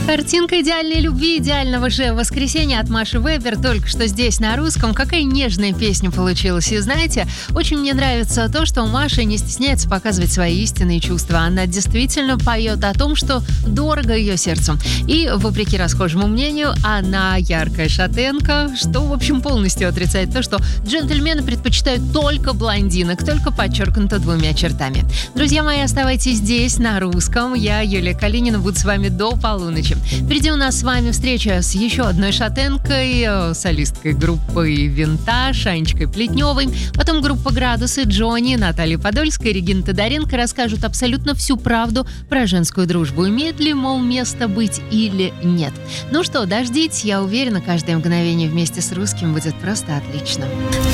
Картинка идеальной любви, идеального же воскресенья от Маши Вебер только что здесь на русском. Какая нежная песня получилась. И знаете, очень мне нравится то, что Маша не стесняется показывать свои истинные чувства. Она действительно поет о том, что дорого ее сердцу. И, вопреки расхожему мнению, она яркая шатенка, что, в общем, полностью отрицает то, что джентльмены предпочитают только блондинок, только подчеркнуто двумя чертами. Друзья мои, оставайтесь здесь на русском. Я, Юлия Калинина, буду с вами до полуночи. Впереди у нас с вами встреча с еще одной шатенкой, солисткой группы «Винтаж», Анечкой Плетневой. Потом группа «Градусы», Джонни, Наталья Подольская, Регина Тодоренко расскажут абсолютно всю правду про женскую дружбу. Имеет ли, мол, место быть или нет. Ну что, дождитесь, я уверена, каждое мгновение вместе с русским будет просто отлично.